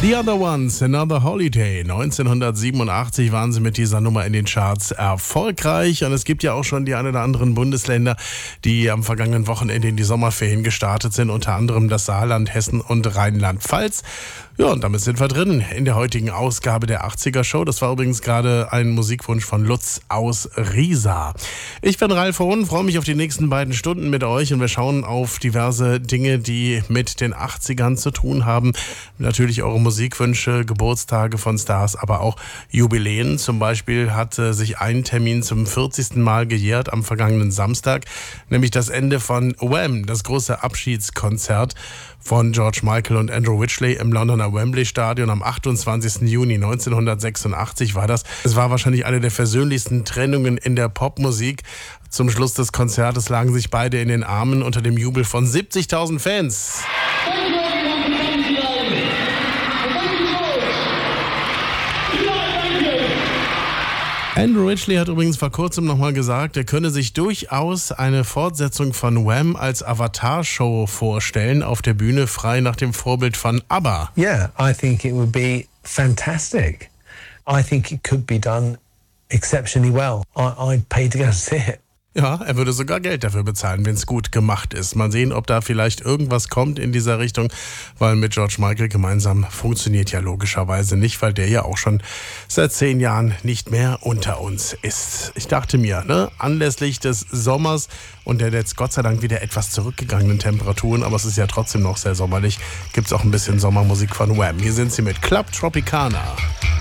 The Other Ones, Another Holiday. 1987 waren sie mit dieser Nummer in den Charts erfolgreich. Und es gibt ja auch schon die ein oder anderen Bundesländer, die am vergangenen Wochenende in die Sommerferien gestartet sind. Unter anderem das Saarland, Hessen und Rheinland-Pfalz. Ja, und damit sind wir drin in der heutigen Ausgabe der 80er Show. Das war übrigens gerade ein Musikwunsch von Lutz aus Riesa. Ich bin Ralf Hohn, freue mich auf die nächsten beiden Stunden mit euch und wir schauen auf diverse Dinge, die mit den 80ern zu tun haben. Natürlich eure Musikwünsche, Geburtstage von Stars, aber auch Jubiläen. Zum Beispiel hat sich ein Termin zum 40. Mal gejährt am vergangenen Samstag, nämlich das Ende von Wham!, das große Abschiedskonzert von George Michael und Andrew Ridgeley im Londoner Wembley Stadion am 28. Juni 1986 war das. Es war wahrscheinlich eine der versöhnlichsten Trennungen in der Popmusik. Zum Schluss des Konzertes lagen sich beide in den Armen unter dem Jubel von 70.000 Fans. Andrew Ridgeley hat übrigens vor kurzem nochmal gesagt, er könne sich durchaus eine Fortsetzung von Wham! Als Avatar-Show vorstellen, auf der Bühne frei nach dem Vorbild von ABBA. Yeah, I think it would be fantastic. I think it could be done exceptionally well. I'd pay to go see it. Ja, er würde sogar Geld dafür bezahlen, wenn es gut gemacht ist. Mal sehen, ob da vielleicht irgendwas kommt in dieser Richtung, weil mit George Michael gemeinsam funktioniert ja logischerweise nicht, weil der ja auch schon seit 10 Jahren nicht mehr unter uns ist. Ich dachte mir, anlässlich des Sommers und der jetzt Gott sei Dank wieder etwas zurückgegangenen Temperaturen, aber es ist ja trotzdem noch sehr sommerlich, gibt es auch ein bisschen Sommermusik von Wham! Hier sind sie mit Club Tropicana.